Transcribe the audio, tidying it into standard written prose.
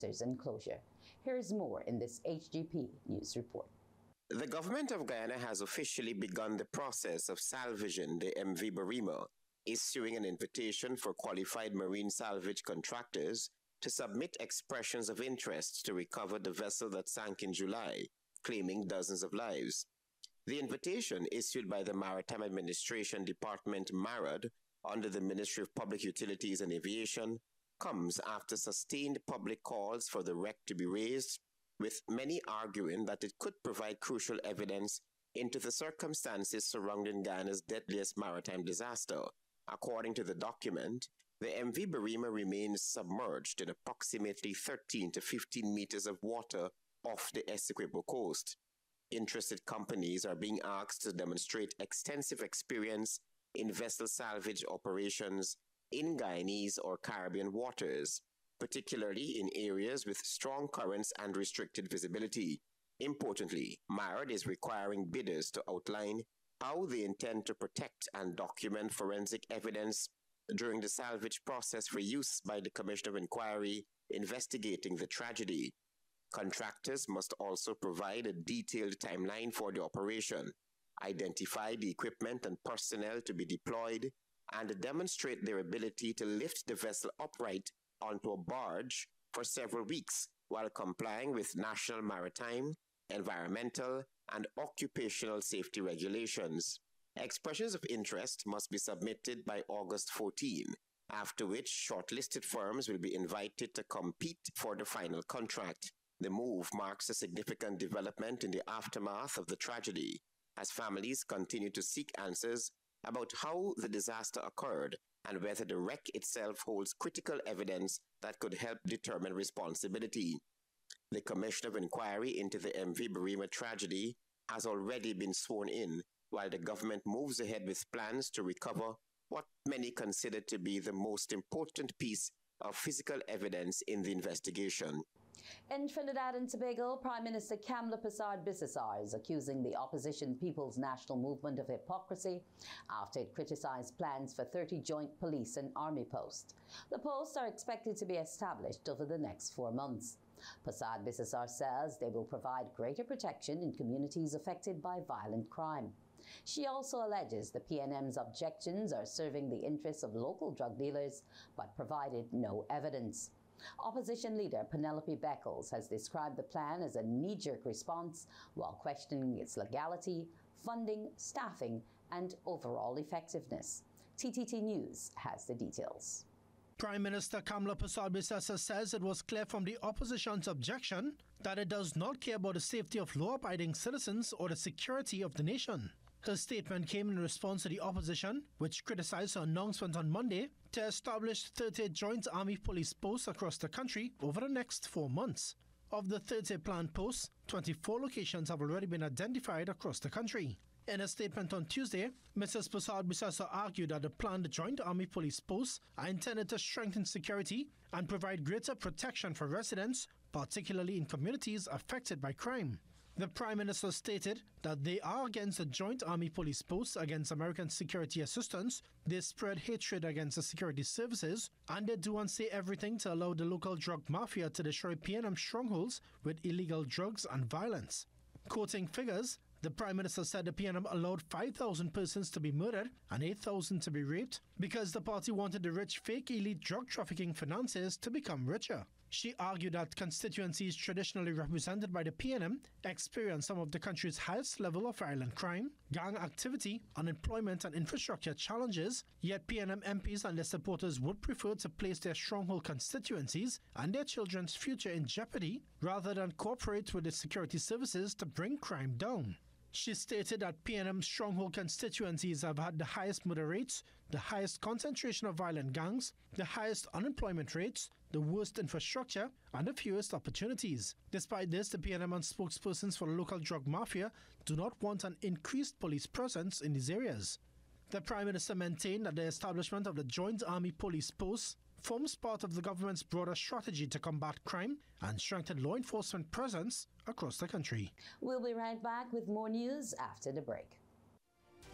and closure. Here's more in this HGP News report. The government of Guyana has officially begun the process of salvaging the MV Barima, issuing an invitation for qualified marine salvage contractors to submit expressions of interest to recover the vessel that sank in July, claiming dozens of lives. The invitation, issued by the Maritime Administration Department MARAD under the Ministry of Public Utilities and Aviation, comes after sustained public calls for the wreck to be raised, with many arguing that it could provide crucial evidence into the circumstances surrounding Guyana's deadliest maritime disaster. According to the document, the MV Barima remains submerged in approximately 13 to 15 meters of water off the Essequibo coast. Interested companies are being asked to demonstrate extensive experience in vessel salvage operations in Guyanese or Caribbean waters, particularly in areas with strong currents and restricted visibility. Importantly, MARAD is requiring bidders to outline how they intend to protect and document forensic evidence during the salvage process for use by the Commission of Inquiry investigating the tragedy. Contractors must also provide a detailed timeline for the operation, identify the equipment and personnel to be deployed, and demonstrate their ability to lift the vessel upright onto a barge for several weeks while complying with national maritime, environmental, and occupational safety regulations. Expressions of interest must be submitted by August 14, after which shortlisted firms will be invited to compete for the final contract. The move marks a significant development in the aftermath of the tragedy, as families continue to seek answers about how the disaster occurred and whether the wreck itself holds critical evidence that could help determine responsibility. The Commission of Inquiry into the MV Barima tragedy has already been sworn in, while the government moves ahead with plans to recover what many consider to be the most important piece of physical evidence in the investigation. In Trinidad and Tobago, Prime Minister Kamla Persad-Bissessar is accusing the opposition People's National Movement of hypocrisy after it criticized plans for 30 joint police and army posts. The posts are expected to be established over the next 4 months. Persad-Bissessar says they will provide greater protection in communities affected by violent crime. She also alleges the PNM's objections are serving the interests of local drug dealers, but provided no evidence. Opposition leader Penelope Beckles has described the plan as a knee-jerk response while questioning its legality, funding, staffing, and overall effectiveness. TTT News has the details. Prime Minister Kamla Persad-Bissessar says it was clear from the opposition's objection that it does not care about the safety of law-abiding citizens or the security of the nation. Her statement came in response to the opposition, which criticized her announcement on Monday to establish 30 joint army police posts across the country over the next 4 months. Of the 30 planned posts, 24 locations have already been identified across the country. In a statement on Tuesday, Mrs. Persad-Bissessar argued that the planned joint army police posts are intended to strengthen security and provide greater protection for residents, particularly in communities affected by crime. The Prime Minister stated that they are against the joint army police posts against American security assistance, they spread hatred against the security services, and they do and say everything to allow the local drug mafia to destroy PNM strongholds with illegal drugs and violence. Quoting figures, the Prime Minister said the PNM allowed 5,000 persons to be murdered and 8,000 to be raped because the party wanted the rich fake elite drug trafficking financiers to become richer. She argued that constituencies traditionally represented by the PNM experience some of the country's highest level of violent crime, gang activity, unemployment and infrastructure challenges, yet PNM MPs and their supporters would prefer to place their stronghold constituencies and their children's future in jeopardy rather than cooperate with the security services to bring crime down. She stated that PNM stronghold constituencies have had the highest murder rates, the highest concentration of violent gangs, the highest unemployment rates, the worst infrastructure, and the fewest opportunities. Despite this, the PNM and spokespersons for the local drug mafia do not want an increased police presence in these areas. The Prime Minister maintained that the establishment of the Joint Army Police Posts forms part of the government's broader strategy to combat crime and strengthen law enforcement presence across the country. We'll be right back with more news after the break.